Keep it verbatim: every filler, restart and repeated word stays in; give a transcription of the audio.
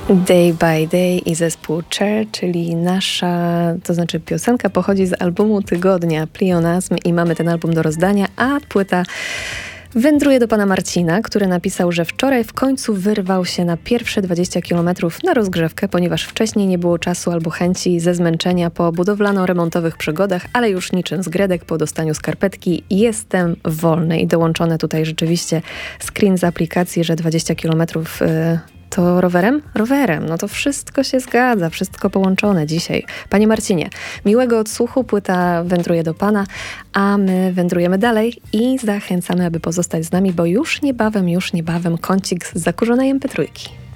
Day by Day i zespół Cher, czyli nasza, to znaczy piosenka pochodzi z albumu tygodnia Pleonasm i mamy ten album do rozdania, a płyta wędruje do pana Marcina, który napisał, że wczoraj w końcu wyrwał się na pierwsze dwadzieścia kilometrów na rozgrzewkę, ponieważ wcześniej nie było czasu albo chęci ze zmęczenia po budowlano-remontowych przygodach, ale już niczym z Gredek po dostaniu skarpetki jestem wolny. I dołączone tutaj rzeczywiście screen z aplikacji, że dwadzieścia kilometrów yy, to rowerem? Rowerem. No to wszystko się zgadza, wszystko połączone dzisiaj. Panie Marcinie, miłego odsłuchu, płyta wędruje do pana, a my wędrujemy dalej i zachęcamy, aby pozostać z nami, bo już niebawem, już niebawem kącik z zakurzonej em pe trzy.